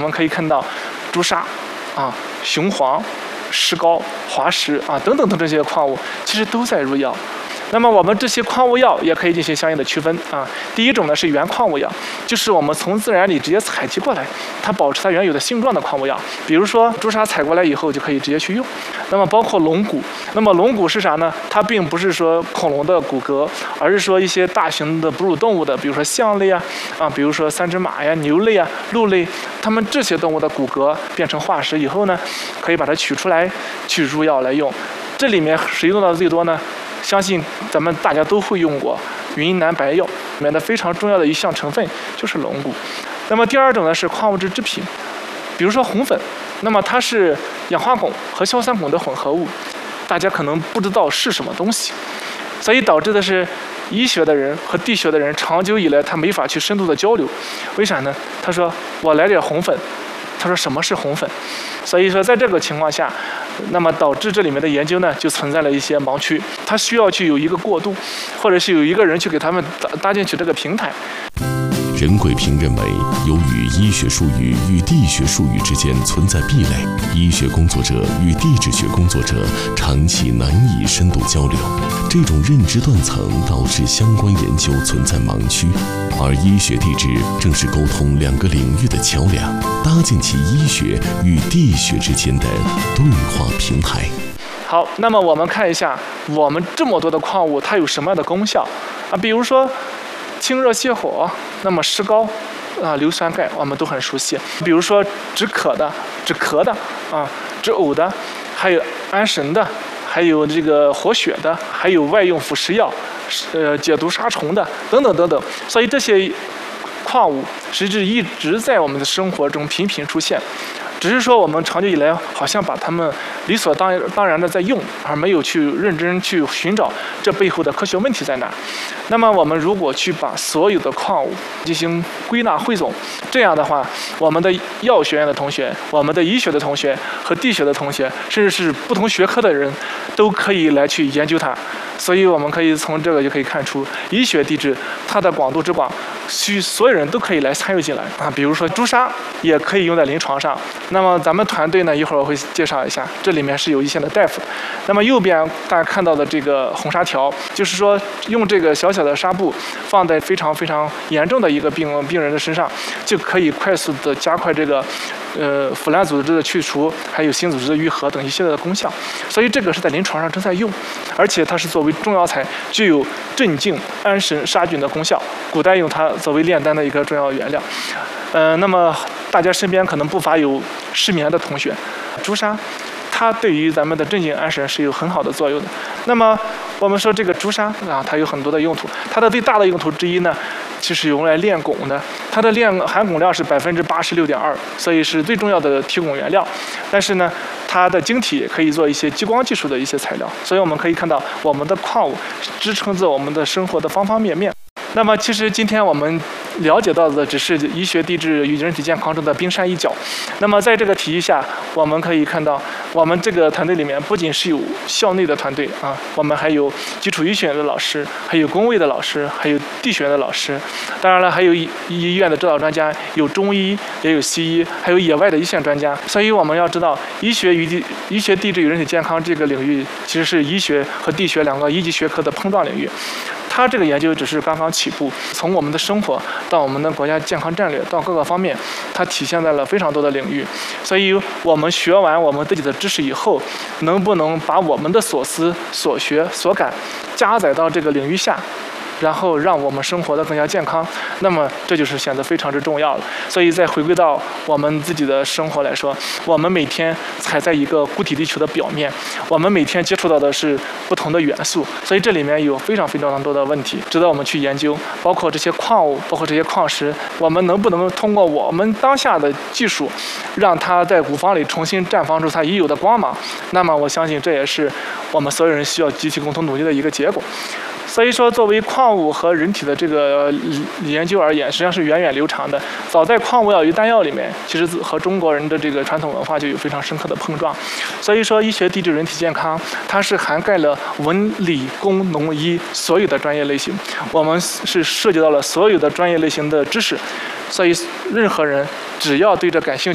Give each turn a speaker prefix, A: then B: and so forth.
A: 们可以看到朱砂雄黄、石膏、滑石等等等这些矿物，其实都在入药。那么我们这些矿物药也可以进行相应的区分第一种呢是原矿物药，就是我们从自然里直接采集过来，它保持它原有的性状的矿物药。比如说朱砂采过来以后就可以直接去用。那么包括龙骨，那么龙骨是啥呢？它并不是说恐龙的骨骼，而是说一些大型的哺乳动物的，比如说象类比如说三只马呀、牛类鹿类，它们这些动物的骨骼变成化石以后呢，可以把它取出来去入药来用。这里面谁用到的最多呢？相信咱们大家都会用过云南白药里面的非常重要的一项成分就是龙骨。那么第二种呢是矿物质制品，比如说红粉，那么它是氧化汞和硝酸汞的混合物，大家可能不知道是什么东西，所以导致的是医学的人和地学的人长久以来他没法去深度的交流。为啥呢？他说我来点红粉，他说什么是红粉？所以说在这个情况下，那么导致这里面的研究呢就存在了一些盲区，它需要去有一个过渡，或者是有一个人去给他们搭进去这个平台。
B: 任贵平认为，由于医学术语与地学术语之间存在壁垒，医学工作者与地质学工作者长期难以深度交流，这种认知断层导致相关研究存在盲区，而医学地质正是沟通两个领域的桥梁，搭建起医学与地学之间的对话平台。
A: 好，那么我们看一下我们这么多的矿物它有什么样的功效比如说清热泻火，那么石膏硫酸钙我们都很熟悉。比如说止渴的、止咳的止呕的，还有安神的，还有这个活血的，还有外用辅食药，解毒杀虫的等等等等。所以这些矿物实质一直在我们的生活中频频出现，只是说我们长久以来好像把它们理所当然的在用，而没有去认真去寻找这背后的科学问题在哪。那么我们如果去把所有的矿物进行归纳汇总，这样的话，我们的药学院的同学、我们的医学的同学和地学的同学，甚至是不同学科的人，都可以来去研究它。所以我们可以从这个就可以看出，医学地质它的广度之广，所有人都可以来参与进来比如说朱砂也可以用在临床上。那么咱们团队呢，一会儿我会介绍一下，这里面是有一线的大夫。那么右边大家看到的这个红纱条，就是说用这个小小的纱布放在非常非常严重的一个病人的身上，就可以快速的加快这个腐烂组织的去除，还有新组织的愈合等一系列的功效。所以这个是在临床上正在用，而且它是作为中药材，具有镇静、安神、杀菌的功效。古代用它作为炼丹的一个重要原料。那么大家身边可能不乏有失眠的同学，朱砂它对于咱们的镇静安神是有很好的作用的。那么我们说这个朱砂它有很多的用途，它的最大的用途之一呢，就是用来炼汞的。它的含汞量是86.2%，所以是最重要的提汞原料。但是呢，它的晶体也可以做一些激光技术的一些材料。所以我们可以看到，我们的矿物支撑着我们的生活的方方面面。那么其实今天我们了解到的只是医学地质与人体健康中的冰山一角。那么在这个体系下，我们可以看到，我们这个团队里面不仅是有校内的团队我们还有基础医学院的老师，还有工卫的老师，还有地学院的老师，当然了，还有医院的指导专家，有中医，也有西医，还有野外的一线专家。所以我们要知道，医学地质与人体健康这个领域，其实是医学和地学两个一级学科的碰撞领域。它这个研究只是刚刚起步，从我们的生活到我们的国家健康战略到各个方面，它体现在了非常多的领域。所以我们学完我们自己的知识以后，能不能把我们的所思所学所感加载到这个领域下，然后让我们生活得更加健康，那么这就是显得非常之重要了。所以再回归到我们自己的生活来说，我们每天踩在一个固体地球的表面，我们每天接触到的是不同的元素，所以这里面有非常非常多的问题值得我们去研究，包括这些矿物，包括这些矿石，我们能不能通过我们当下的技术，让它在古方里重新绽放出它已有的光芒？那么我相信这也是我们所有人需要集体共同努力的一个结果。所以说，作为矿物和人体的这个研究而言，实际上是源远流长的。早在矿物药与丹药里面，其实和中国人的这个传统文化就有非常深刻的碰撞。所以说，医学地质人体健康，它是涵盖了文理工农医所有的专业类型，我们是涉及到了所有的专业类型的知识。所以，任何人只要对这感兴趣，